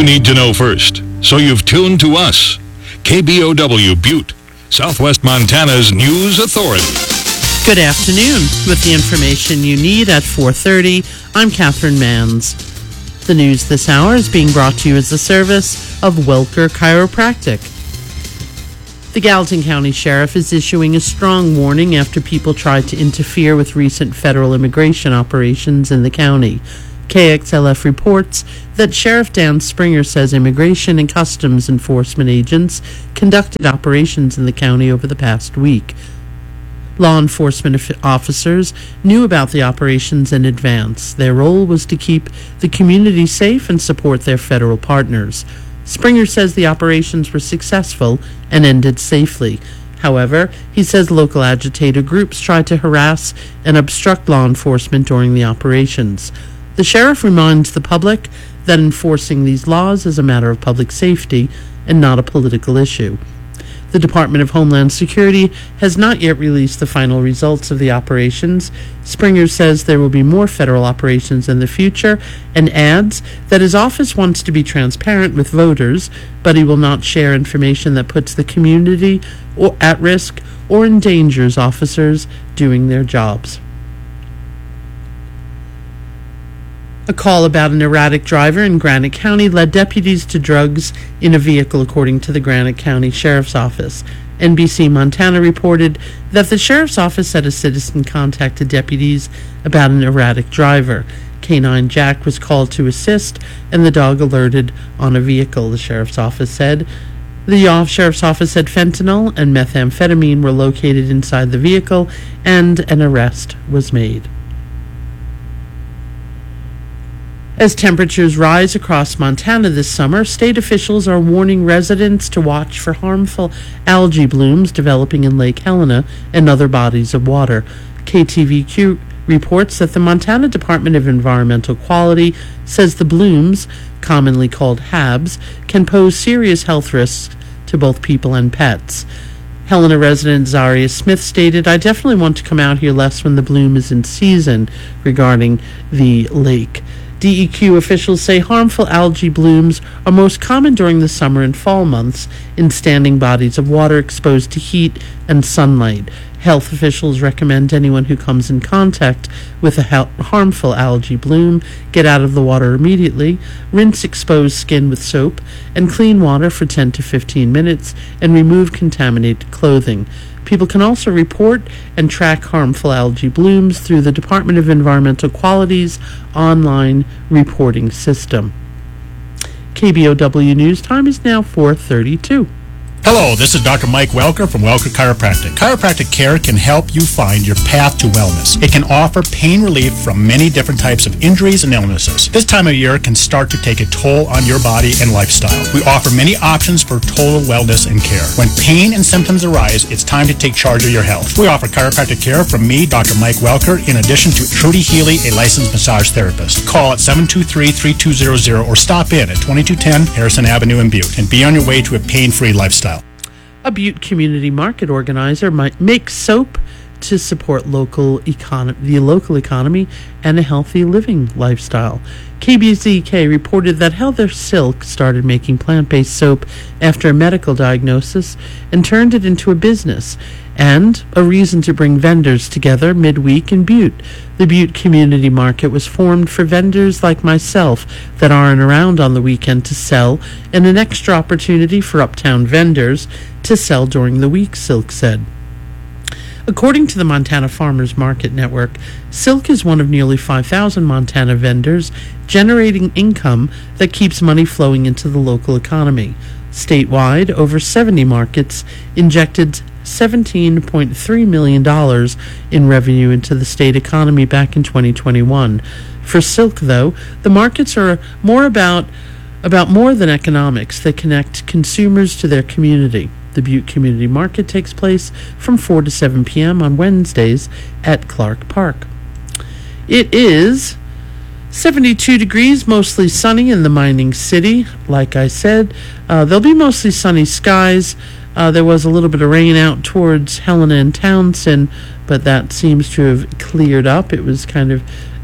need to know first, so you've tuned to us. KBOW Butte, Southwest Montana's news authority. Good afternoon. With the information you need at 4:30, I'm Catherine Manns. The news this hour is being brought to you as a service of Welker Chiropractic. The Gallatin County Sheriff is issuing a strong warning after people tried to interfere with recent federal immigration operations in the county. KXLF reports that Sheriff Dan Springer says Immigration and Customs Enforcement agents conducted operations in the county over the past week. Law enforcement officers knew about the operations in advance. Their role was to keep the community safe and support their federal partners. Springer says the operations were successful and ended safely. However, he says local agitator groups tried to harass and obstruct law enforcement during the operations. The sheriff reminds the public that enforcing these laws is a matter of public safety and not a political issue. The Department of Homeland Security has not yet released the final results of the operations. Springer says there will be more federal operations in the future and adds that his office wants to be transparent with voters, but he will not share information that puts the community at risk or endangers officers doing their jobs. A call about an erratic driver in Granite County led deputies to drugs in a vehicle, according to the Granite County Sheriff's Office. NBC Montana reported that the Sheriff's Office said a citizen contacted deputies about an erratic driver. Canine Jack was called to assist, and the dog alerted on a vehicle, the Sheriff's Office said. The Sheriff's Office said fentanyl and methamphetamine were located inside the vehicle, and an arrest was made. As temperatures rise across Montana this summer, state officials are warning residents to watch for harmful algae blooms developing in Lake Helena and other bodies of water. KTVQ reports that the Montana Department of Environmental Quality says the blooms, commonly called HABs, can pose serious health risks to both people and pets. Helena resident Zaria Smith stated, "I definitely want to come out here less when the bloom is in season," regarding the lake. DEQ officials say harmful algae blooms are most common during the summer and fall months in standing bodies of water exposed to heat and sunlight. Health officials recommend anyone who comes in contact with a harmful algae bloom get out of the water immediately, rinse exposed skin with soap, and clean water for 10 to 15 minutes, and remove contaminated clothing. People can also report and track harmful algae blooms through the Department of Environmental Quality's online reporting system. KBOW News Time is now 4:32. Hello, this is Dr. Mike Welker from Welker Chiropractic. Chiropractic care can help you find your path to wellness. It can offer pain relief from many different types of injuries and illnesses. This time of year can start to take a toll on your body and lifestyle. We offer many options for total wellness and care. When pain and symptoms arise, it's time to take charge of your health. We offer chiropractic care from me, Dr. Mike Welker, in addition to Trudy Healy, a licensed massage therapist. Call at 723-3200 or stop in at 2210 Harrison Avenue in Butte and be on your way to a pain-free lifestyle. A Butte community market organizer might make soap to support the local economy and a healthy living lifestyle. KBZK reported that Heather Silk started making plant-based soap after a medical diagnosis and turned it into a business and a reason to bring vendors together midweek in Butte. The Butte Community Market was formed for vendors like myself that aren't around on the weekend to sell, and an extra opportunity for uptown vendors to sell during the week, Silk said. According to the Montana Farmers Market Network, Silk is one of nearly 5,000 Montana vendors generating income that keeps money flowing into the local economy. Statewide, over 70 markets injected $17.3 million in revenue into the state economy back in 2021. For Silk, though, the markets are about more than economics. They connect consumers to their community. The Butte Community Market takes place from 4 to 7 p.m. on Wednesdays at Clark Park. It is 72 degrees, mostly sunny in the mining city. Like I said, there'll be mostly sunny skies. There was a little bit of rain out towards Helena and Townsend, but that seems to have cleared up. It was kind of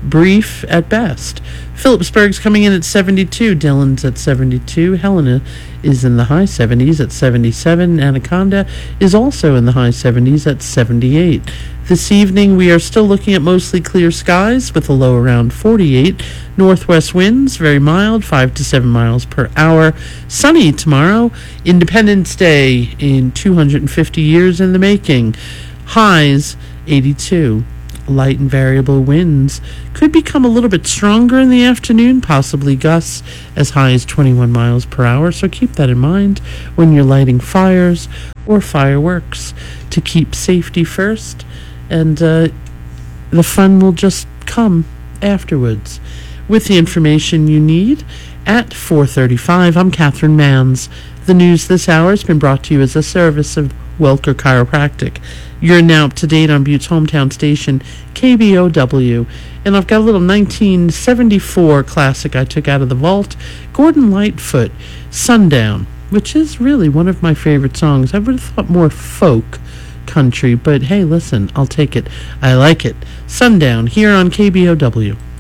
brief at best. Phillipsburg's coming in at 72. Dillon's at 72. Helena is in the high 70s at 77. Anaconda is also in the high 70s at 78. This evening, we are still looking at mostly clear skies with a low around 48. Northwest winds, very mild, 5 to 7 miles per hour. Sunny tomorrow. Independence Day in 250 years in the making. Highs, 82. Light and variable winds could become a little bit stronger in the afternoon, possibly gusts as high as 21 miles per hour. So keep that in mind when you're lighting fires or fireworks, to keep safety first, and the fun will just come afterwards. With the information you need at 4:35, I'm Catherine Manns. The news this hour has been brought to you as a service of Welker Chiropractic. You're now up to date on Butte's hometown station, KBOW. And I've got a little 1974 classic I took out of the vault, Gordon Lightfoot, Sundown, which is really one of my favorite songs. I would have thought more folk country, but hey, listen, I'll take it. I like it. Sundown, here on KBOW.